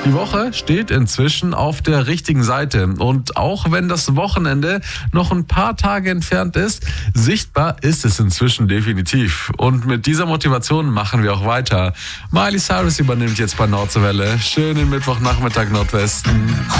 Die Woche steht inzwischen auf der richtigen Seite. Und auch wenn das Wochenende noch ein paar Tage entfernt ist, sichtbar ist es inzwischen definitiv. Und mit dieser Motivation machen wir auch weiter. Miley Cyrus übernimmt jetzt bei Nordwelle. Schönen Mittwochnachmittag Nordwesten.